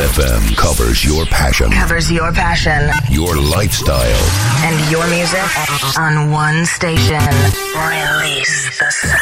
FM covers your passion. Your lifestyle. And your music on one station. Release the sound.